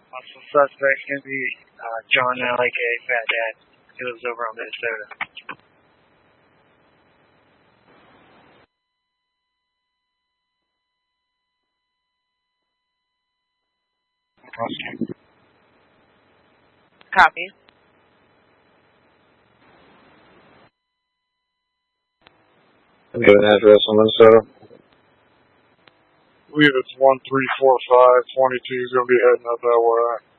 Possible suspect's going to be John L.A.K. Fat Dad. He lives over on Minnesota. Copy. Give an address on Minnesota. I believe it's 1345 22 is going to be heading up that way.